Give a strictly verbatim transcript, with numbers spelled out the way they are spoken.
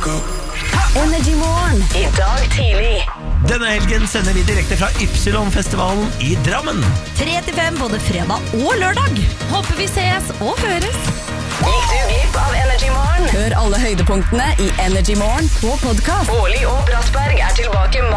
Energy Morgen i dag tidlig. Denne helgen sender vi direkte fra Ypsilon-festivalen i Drammen. tre til fem både fredag og lørdag. Håper vi ses og høres. Gikk du glipp av Energy Morgen? Hør alle høydepunktene i Energy Morgen på podcast. Årlig og Brattberg er tilbake